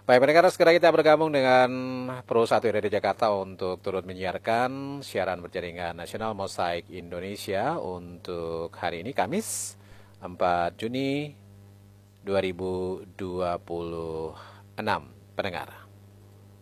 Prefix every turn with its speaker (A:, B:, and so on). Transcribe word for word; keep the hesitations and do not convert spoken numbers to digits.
A: Baik pendengar, segera kita bergabung dengan Pro satu R D Jakarta untuk turut menyiarkan siaran berjaringan nasional Mosaik Indonesia untuk hari ini Kamis empat Juni dua ribu dua puluh enam pendengar.